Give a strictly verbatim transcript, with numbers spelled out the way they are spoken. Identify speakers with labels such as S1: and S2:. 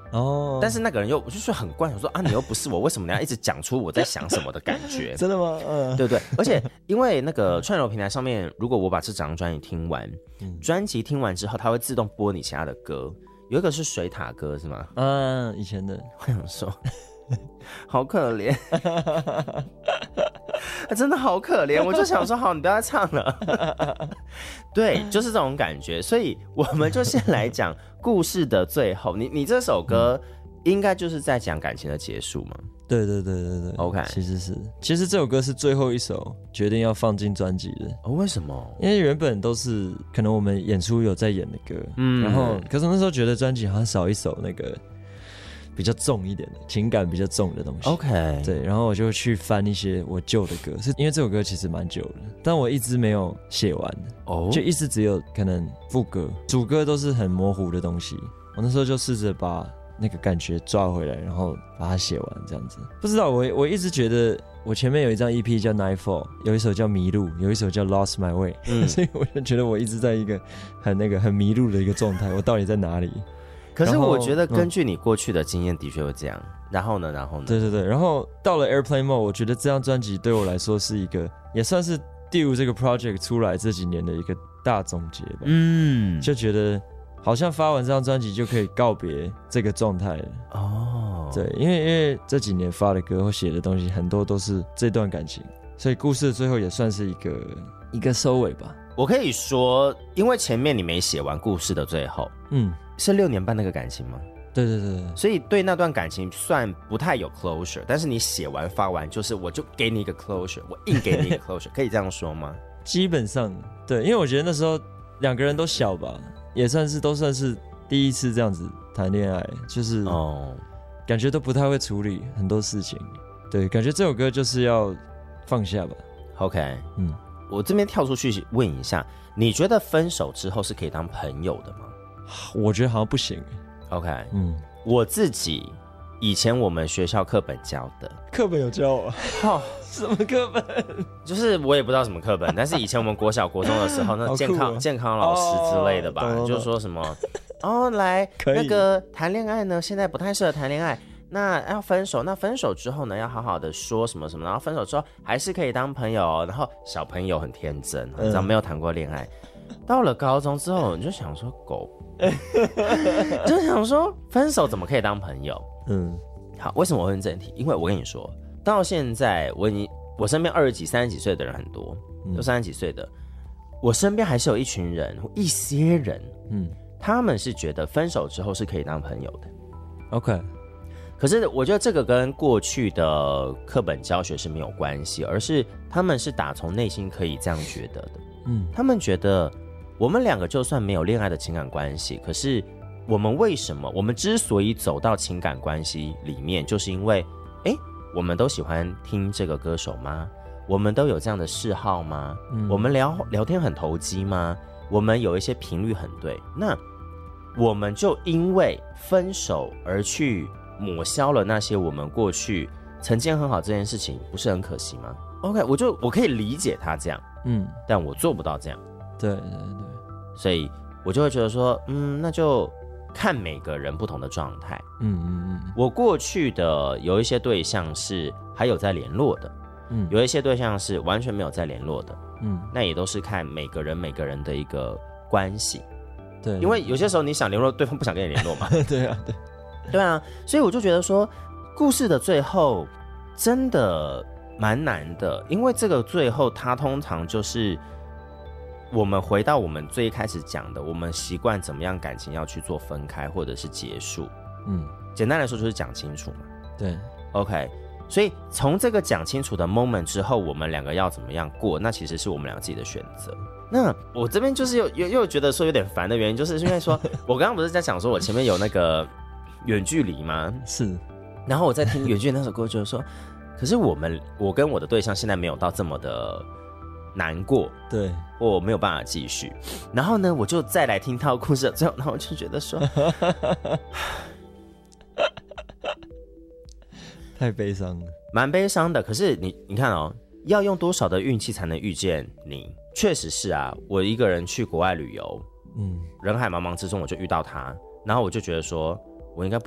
S1: 哦，
S2: 但是那个人又我就是很怪，我说啊，你又不是我，为什么你要一直讲出我在想什么的感觉？
S1: 真的吗？嗯，
S2: 对不对？而且因为那个串流平台上面，如果我把这张专辑听完，专、嗯、辑听完之后，它会自动播你其他的歌。有一个是水塔歌是吗？
S1: 嗯，以前的。
S2: 我想说，好可怜。真的好可怜，我就想说，好，你不要再唱了。对，就是这种感觉，所以我们就先来讲故事的最后。你你这首歌应该就是在讲感情的结束吗？
S1: 对对对对对
S2: ，OK，
S1: 其实是，其实这首歌是最后一首决定要放进专辑的。
S2: 哦，为什么？
S1: 因为原本都是可能我们演出有在演的歌，嗯，然后可是那时候觉得专辑好像少一首那个比较重一点的情感比较重的东西
S2: ，OK，
S1: 对，然后我就去翻一些我旧的歌，是因为这首歌其实蛮久的，但我一直没有写完的，哦，就一直只有可能副歌，主歌都是很模糊的东西。我那时候就试着把那个感觉抓回来，然后把它写完，这样子。不知道我我一直觉得我前面有一张 E P 叫 Nightfall， 有一首叫迷路，有一首叫 Lost My Way，嗯，所以我就觉得我一直在一个很那个很迷路的一个状态，我到底在哪里？
S2: 可是我觉得根据你过去的经验的确会这样，嗯，然后呢然后呢
S1: 对对对，然后到了 Airplane Mode， 我觉得这张专辑对我来说是一个也算是 Dew 这个 project 出来这几年的一个大总结吧。嗯，就觉得好像发完这张专辑就可以告别这个状态了。哦，对，因为因为这几年发的歌或写的东西很多都是这段感情，所以故事的最后也算是一个一个收尾吧。
S2: 我可以说，因为前面你没写完故事的最后，嗯，是六年半那个感情吗？
S1: 对对对对，
S2: 所以对那段感情算不太有 closure， 但是你写完发完，就是我就给你一个 closure， 我硬给你一个 closure， 可以这样说吗？
S1: 基本上对，因为我觉得那时候两个人都小吧，也算是都算是第一次这样子谈恋爱，就是哦，感觉都不太会处理很多事情，对，感觉这首歌就是要放下吧。
S2: OK， 嗯。我这边跳出去问一下，你觉得分手之后是可以当朋友的吗？
S1: 我觉得好像不行。
S2: OK， 嗯，我自己以前我们学校课本教的，
S1: 课本有教啊？哦，什么课本？
S2: 就是我也不知道什么课本，但是以前我们国小国中的时候，那健康、哦、健康老师之类的吧，哦、就说什么哦，来那个谈恋爱呢，现在不太适合谈恋爱。那要分手，那分手之后呢，要好好的说什么什么，然后分手之后还是可以当朋友，然后小朋友很天真，你知道没有谈过恋爱，到了高中之后你就想说狗，就想说分手怎么可以当朋友？嗯，好，为什么我问这题？因为我跟你说，到现在我已经我身边二十几、三十几岁的人很多，都三十几岁的，我身边还是有一群人，一些人，嗯，他们是觉得分手之后是可以当朋友的。
S1: OK。
S2: 可是我觉得这个跟过去的课本教学是没有关系，而是他们是打从内心可以这样觉得的。嗯，他们觉得我们两个就算没有恋爱的情感关系，可是我们为什么我们之所以走到情感关系里面，就是因为哎，我们都喜欢听这个歌手吗？我们都有这样的嗜好吗？嗯，我们聊聊天很投机吗？我们有一些频率很对，那我们就因为分手而去抹消了那些我们过去曾经很好这件事情，不是很可惜吗 ？OK， 我就我可以理解他这样，嗯，但我做不到这样，
S1: 对对对，
S2: 所以我就会觉得说，嗯，那就看每个人不同的状态，嗯嗯嗯。我过去的有一些对象是还有在联络的，嗯，有一些对象是完全没有在联络的，嗯，那也都是看每个人每个人的一个关系，
S1: 对，
S2: 因为有些时候你想联络，对方不想跟你联络嘛，
S1: 对啊，对。
S2: 对啊，所以我就觉得说，故事的最后真的蛮难的，因为这个最后它通常就是我们回到我们最一开始讲的，我们习惯怎么样感情要去做分开或者是结束。嗯，简单来说就是讲清楚嘛。
S1: 对
S2: ，OK， 所以从这个讲清楚的 moment 之后，我们两个要怎么样过，那其实是我们两个自己的选择。那我这边就是又又又觉得说有点烦的原因，就是因为说我刚刚不是在讲说我前面有那个远距离吗？
S1: 是，
S2: 然后我在听远距离那首歌，就是说，可是我们我跟我的对象现在没有到这么的难过，
S1: 对，
S2: 我没有办法继续。然后呢，我就再来听到故事的最后，然后我就觉得说，
S1: 太悲伤了，
S2: 蛮悲伤的。可是你你看哦，要用多少的运气才能遇见你？确实是啊，我一个人去国外旅游，嗯，人海茫茫之中我就遇到他，然后我就觉得说，我应该不